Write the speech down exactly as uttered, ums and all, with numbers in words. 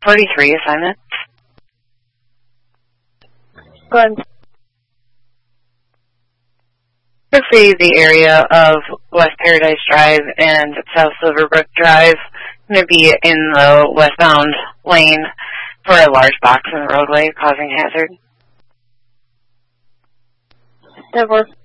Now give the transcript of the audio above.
forty-three assignment. Go ahead. Quickly, the area of West Paradise Drive and South Silverbrook Drive going to be in the westbound lane for a large box in the roadway causing hazard. That works.